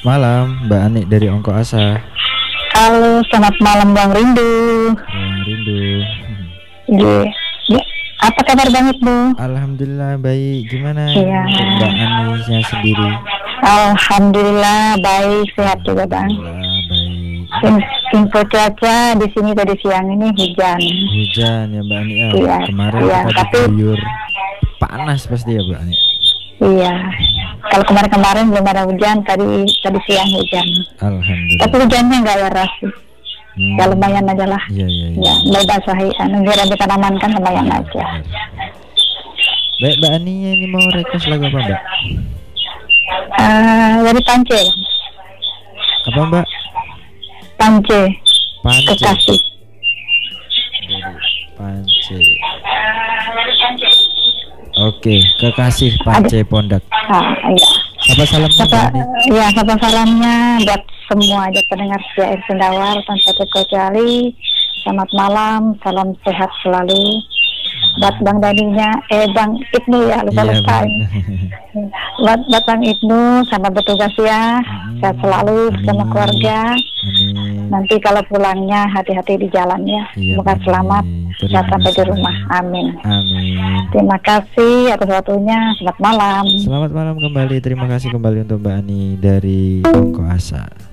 malam Mbak Ani dari Ongko Asa. Halo, selamat malam Bang Rindu. Bang Rindu. Iya. Ya, apa kabar banget Bu? Alhamdulillah baik. Gimana Iya. untuk Mbak Aninya sendiri? Alhamdulillah baik, sehat juga Bang. Alhamdulillah baik. Info cuaca di sini tadi siang ini hujan. Hujan ya Mbak Ani ya. Iya, Kemarin iya, kita tapi- diguyur panas pasti ya Mbak Ani. Iya. Kalau kemarin-kemarin belum ada hujan, tadi siang hujan. Tapi Alhamdulillah. hujannya nggak deras sih. Ya lumayan aja lah. Iya iya iya. Ya, basahi negara di tanaman kan lumayan Iya, aja. benar. Baik Mbak Aninya ini mau request lagu apa Mbak? Dari Pance, Apa Mbak? Pance, Pance. Kekasih. Dari Pance. Oke, Kekasih Pance Pondak. Iya. Apa salamnya Mbak Ani? Ya, sapa salamnya buat semua aja pendengar setia Sendawar tanpa terkecuali. Selamat malam, salam sehat selalu. Buat Bang Daninya, Bang Ibnu ya, lupa Iya, lupa. Buat Bang Ibnu, selamat bertugas ya. Sehat selalu bersama Amin. keluarga. Amin. Nanti kalau pulangnya hati-hati di jalan ya. Iya, Semoga amin. selamat Terima dan sampai di kasih. rumah. Amin. Amin. Terima kasih atas waktunya. Selamat malam. Selamat malam kembali. Terima kasih kembali untuk Mbak Ani dari Ongko Asa.